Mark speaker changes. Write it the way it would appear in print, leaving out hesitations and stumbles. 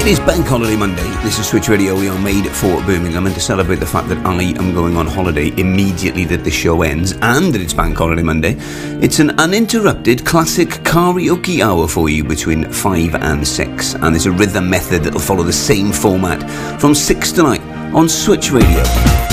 Speaker 1: It is Bank Holiday Monday. This is Switch Radio. We are made for Birmingham, and to celebrate the fact that I am going on holiday immediately that the show ends and that it's Bank Holiday Monday, it's an uninterrupted classic karaoke hour for you between 5 and 6. And there's a rhythm method that will follow the same format from 6 to 9 on Switch Radio.